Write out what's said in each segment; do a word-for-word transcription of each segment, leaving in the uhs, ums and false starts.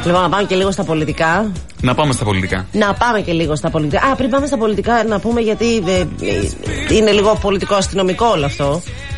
Λοιπόν, να πάμε και λίγο στα πολιτικά. Να πάμε στα πολιτικά. Να πάμε και λίγο στα πολιτικά. Α, πριν πάμε στα πολιτικά, να πούμε γιατί ε, ε, είναι λίγο πολιτικό-αστυνομικό όλο αυτό.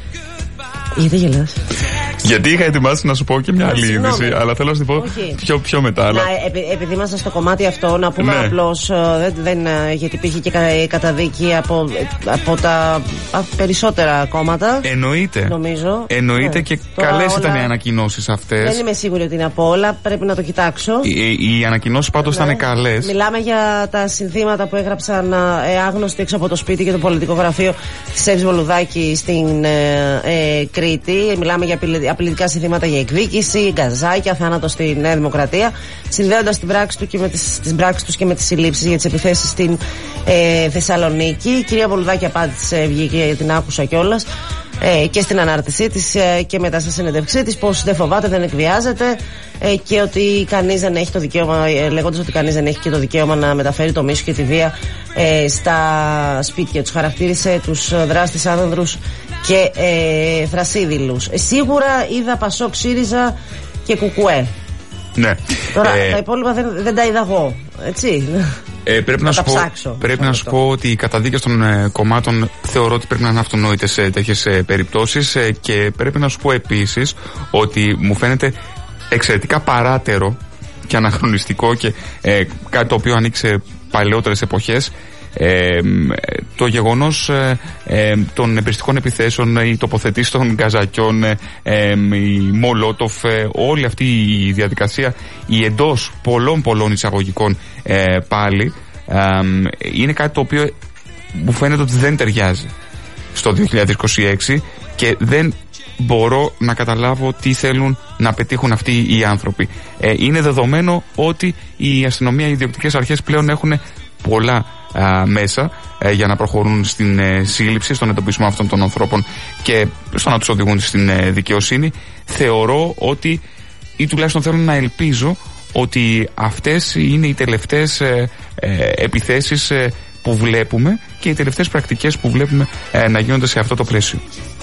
Γιατί γελάς? Γιατί είχα ετοιμάσει να σου πω και μια άλλη είδηση, αλλά θέλω να σου πω πιο, πιο μετά. Να, αλλά... επει, επειδή είμαστε στο κομμάτι αυτό, να πούμε ναι. απλώς, δεν, δεν, γιατί υπήρχε και καταδίκη από, από τα περισσότερα κόμματα. Εννοείται. Νομίζω. Εννοείται ναι. και καλές όλα... ήταν οι ανακοινώσεις αυτές. Δεν είμαι σίγουρη ότι είναι από όλα, πρέπει να το κοιτάξω. Οι, οι ανακοινώσεις πάντως ναι. ήταν καλές. Μιλάμε για τα συνθήματα που έγραψαν ε, άγνωστοι έξω από το σπίτι και το πολιτικό γραφείο της Εύης Βολουδάκη στην ε, ε, Κρήτη. Μιλάμε για απειλητικά συνθήματα για εκδίκηση, γκαζάκια, θάνατο στη Νέα Δημοκρατία, συνδέοντας την πράξη του και με τις, τις πράξεις τους και με τις συλλήψεις για τις επιθέσεις στην ε, Θεσσαλονίκη. Η κυρία Βολουδάκη απάντησε, βγήκε, την άκουσα κιόλας, ε, και στην ανάρτησή της ε, και μετά στη συνέντευξή της, πως δεν φοβάται, δεν εκβιάζεται ε, και ότι κανείς δεν έχει το δικαίωμα, ε, λέγοντας ότι κανείς δεν έχει και το δικαίωμα να μεταφέρει το μίσο και τη βία ε, στα σπίτια τους. Χαρακτήρισε τους δράστες άνδρους και ε, θρασίδηλους. Ε, σίγουρα είδα Πασόκ, ΣΥΡΙΖΑ και Κουκουέ. Ναι. Τώρα ε, τα υπόλοιπα δεν, δεν τα είδα εγώ. Έτσι. Ε, πρέπει να, να, σου πω, ψάξω, πρέπει να σου πω ότι οι καταδίκες των ε, κομμάτων θεωρώ ότι πρέπει να είναι αυτονόητες σε τέτοιες ε, περιπτώσεις ε, και πρέπει να σου πω επίσης ότι μου φαίνεται εξαιρετικά παράτερο και αναχρονιστικό και ε, κάτι το οποίο ανοίξει παλαιότερες εποχές. Ε, το γεγονός ε, ε, των εμπριστικών επιθέσεων, οι τοποθετήσεις των γκαζακιών, ε, ε, η Μολότοφ, ε, όλη αυτή η διαδικασία, η εντός πολλών πολλών εισαγωγικών ε, πάλι, ε, είναι κάτι το οποίο μου φαίνεται ότι δεν ταιριάζει στο δύο χιλιάδες είκοσι έξι και δεν μπορώ να καταλάβω τι θέλουν να πετύχουν αυτοί οι άνθρωποι. Ε, είναι δεδομένο ότι η αστυνομία, οι ιδιοκτικές αρχές πλέον έχουν πολλά α, μέσα ε, για να προχωρούν στην ε, σύλληψη, στον εντοπισμό αυτών των ανθρώπων και στο να τους οδηγούν στην ε, δικαιοσύνη. Θεωρώ ότι, ή τουλάχιστον θέλω να ελπίζω, ότι αυτές είναι οι τελευταίες ε, ε, επιθέσεις ε, που βλέπουμε και οι τελευταίες πρακτικές που βλέπουμε ε, να γίνονται σε αυτό το πλαίσιο.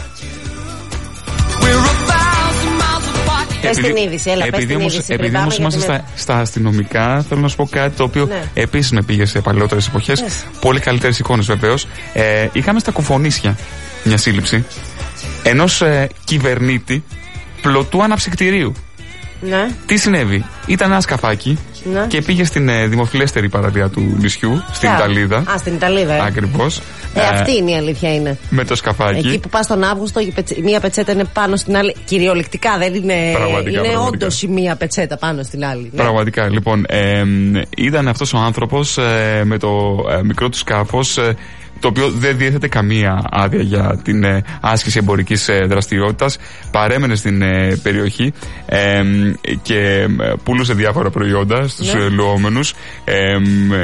Επειδή, είδηση, έλα, επειδή όμως, είδηση, επειδή όμως είμαστε με... στα, στα αστυνομικά, θέλω να σου πω κάτι το οποίο ναι. επίσης με πήγε σε παλαιότερες εποχές. Yes. Πολύ καλύτερες εικόνες βεβαίως. Ε, είχαμε στα Κουφονίσια μια σύλληψη ενός ε, κυβερνήτη πλωτού αναψυκτηρίου. Ναι. Τι συνέβη? Ήταν ένα σκαφάκι ναι. και πήγε στην ε, δημοφιλέστερη παραλία του νησιού, στην yeah. Ιταλίδα. Α, στην Ιταλίδα. Ε. Ακριβώς. Ε, ε, αυτή είναι η αλήθεια είναι. Με το σκαφάκι. Εκεί που πας τον Αύγουστο, η, πετσε... η μία πετσέτα είναι πάνω στην άλλη. Κυριολεκτικά δεν είναι. Πραγματικά, είναι όντως η μία πετσέτα πάνω στην άλλη. Ναι. Πραγματικά. Λοιπόν, ε, ήταν αυτός ο άνθρωπος ε, με το ε, μικρό του σκάφος. Ε, το οποίο δεν διέθετε καμία άδεια για την ε, άσκηση εμπορικής ε, δραστηριότητας. Παρέμενε στην ε, περιοχή ε, και ε, πουλούσε διάφορα προϊόντα στους ναι. ε, λουόμενους. Ε, ε,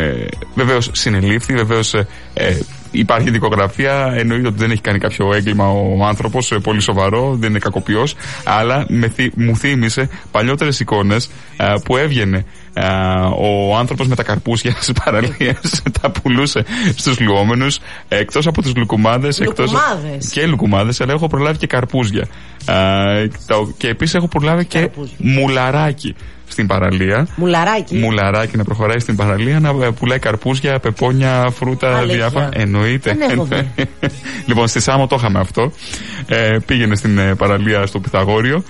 βεβαίως συνελήφθη, βεβαίως ε, ε, υπάρχει δικογραφία. Εννοείται ότι δεν έχει κάνει κάποιο έγκλημα ο άνθρωπος, ε, πολύ σοβαρό, δεν είναι κακοποιός, αλλά με, μου θύμισε παλιότερες εικόνες ε, που έβγαινε Uh, ο άνθρωπος με τα καρπούζια στις παραλίες τα πουλούσε στους λουόμενους, εκτός από τους λουκουμάδες, εκτός και λουκουμάδες, αλλά έχω προλάβει και καρπούζια uh, το, και επίσης έχω προλάβει και καρπούζια. Μουλαράκι στην παραλία. Μουλαράκι. Μουλαράκι να προχωράει στην παραλία, να πουλάει καρπούζια, πεπόνια, φρούτα, διάφορα. Εννοείται. Λοιπόν, στη Σάμο το είχαμε αυτό. Ε, πήγαινε στην ε, παραλία στο Πυθαγόριο.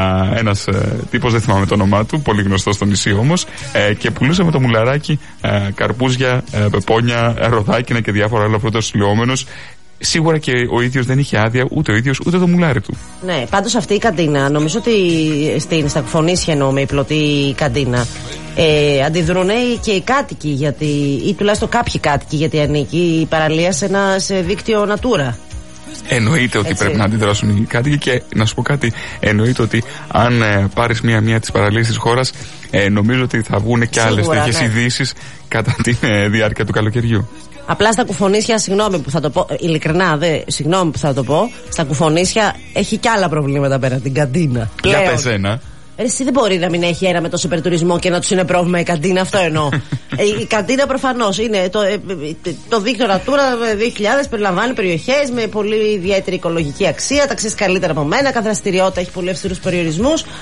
Ένας ε, τύπος, δεν θυμάμαι το όνομά του, πολύ γνωστός στο νησί όμως, ε, και πουλούσε με το μουλαράκι ε, καρπούζια, ε, πεπόνια, ροδάκινα και διάφορα άλλα φρούτα στους λιόμενους. Σίγουρα και ο ίδιος δεν είχε άδεια, ούτε ο ίδιος ούτε το μουλάρι του. Ναι, πάντως αυτή η καντίνα, νομίζω ότι στην, στα Κουφονίσια εννοούμε η πλωτή καντίνα, ε, αντιδρούν και οι κάτοικοι, γιατί, ή τουλάχιστον κάποιοι κάτοικοι, γιατί ανήκει η παραλία σε ένα σε δίκτυο Natura. Εννοείται ότι έτσι πρέπει να αντιδράσουν οι κάτοικοι και να σου πω κάτι, εννοείται ότι αν ε, πάρεις μία-μία τις παραλίες της χώρας, ε, νομίζω ότι θα βγουν και άλλες τέτοιες ναι. ειδήσεις κατά τη ε, διάρκεια του καλοκαιριού. Απλά στα Κουφονίσια, συγγνώμη που θα το πω, ειλικρινά, δε, συγγνώμη που θα το πω, στα Κουφονίσια έχει κι άλλα προβλήματα πέρα την καντίνα. Για πες ένα. Εσύ δεν μπορεί να μην έχει ένα με τόσο υπερτουρισμό και να του είναι πρόβλημα η καντίνα, αυτό εννοώ. Η καντίνα προφανώς είναι το, το δίκτυο Natura δύο χιλιάδες, περιλαμβάνει περιοχές με πολύ ιδιαίτερη οικολογική αξία, τα ξέρεις καλύτερα από μένα, κάθε δραστηριότητα έχει πολύ αυστηρούς περιορισμούς.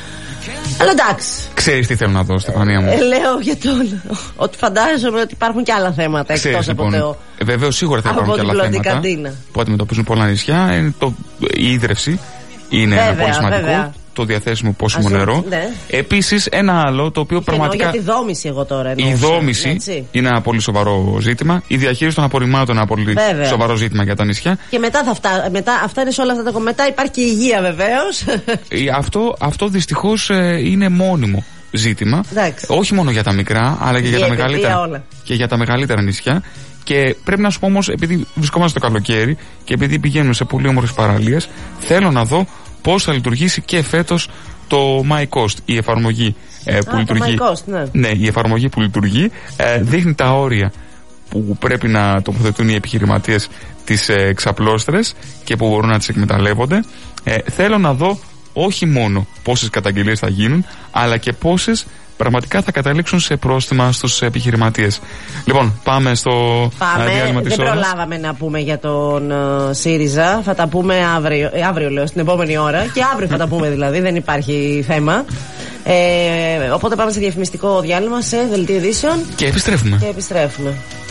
Αλλά εντάξει. Ξέρεις τι θέλω να δω, Στεφανία μου? Ε, λέω για τον. Ότι φαντάζομαι ότι υπάρχουν και άλλα θέματα εκτός από λοιπόν, το. Βεβαίω, σίγουρα θα υπάρχουν και άλλα θέματα καντίνα. που αντιμετωπίζουν πολλά νησιά. Είναι το, η ίδρυυση είναι βέβαια, ένα πολύ σημαντικό. Βέβαια. Το διαθέσιμο πόσιμο νερό. Ναι. Επίσης, ένα άλλο το οποίο και πραγματικά. Για τη δόμηση, εγώ τώρα εννοούσα. Η δόμηση έτσι. Είναι ένα πολύ σοβαρό ζήτημα. Η διαχείριση των απορριμμάτων είναι ένα πολύ βέβαια. Σοβαρό ζήτημα για τα νησιά. Και μετά θα φτά... μετά, αυτά είναι σε όλα αυτά τα κομμάτια. Μετά υπάρχει και η υγεία, βεβαίως. αυτό αυτό δυστυχώς ε, είναι μόνιμο ζήτημα. Εντάξει. Όχι μόνο για τα μικρά, αλλά και για, για τα μεγαλύτερα, και για τα μεγαλύτερα νησιά. Και πρέπει να σου πω όμως, επειδή βρισκόμαστε το καλοκαίρι και επειδή πηγαίνουμε σε πολύ όμορφες παραλίες, θέλω να δω πώς θα λειτουργήσει και φέτος το MyCoast, η εφαρμογή ε, που Α, λειτουργεί. Το MyCoast, ναι. Ναι, η εφαρμογή που λειτουργεί ε, δείχνει τα όρια που πρέπει να τοποθετούν οι επιχειρηματίες τις ε, ξαπλώστρες και που μπορούν να τις εκμεταλλεύονται. Ε, θέλω να δω όχι μόνο πόσες καταγγελίες θα γίνουν, αλλά και πόσες πραγματικά θα καταλήξουν σε πρόστιμα στους επιχειρηματίες. Λοιπόν, πάμε στο πάμε. διάλειμμα της Δεν ώρας. προλάβαμε να πούμε για τον uh, ΣΥΡΙΖΑ. Θα τα πούμε αύριο, ε, αύριο λέω, στην επόμενη ώρα. Και αύριο θα τα πούμε δηλαδή, δεν υπάρχει θέμα. Ε, οπότε πάμε σε διαφημιστικό διάλειμμα, σε δελτίο ειδήσεων. Και επιστρέφουμε. Και επιστρέφουμε.